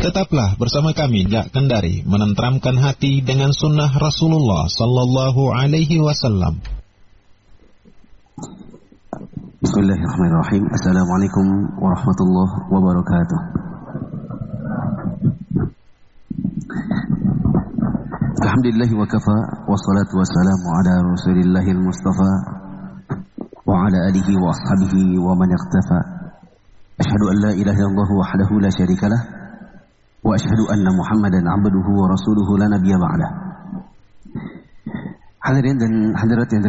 Tetaplah bersama kami Jak Kendari menenteramkan hati dengan sunnah Rasulullah Sallallahu Alaihi Wasallam. Bismillahirrahmanirrahim. Assalamualaikum warahmatullahi wabarakatuh. Alhamdulillah wa kafa, wassalatu wassalamu ala rasulillahil mustafa wa ala alihi wa ashabihi wa man iqtafa. Ashhadu an la ilaha illallah wahdahu la syarika lah wa ashhadu anna Muhammadan abduhu wa rasuluhu la nabiyya ba'dah. Hadirin dan hadirat yang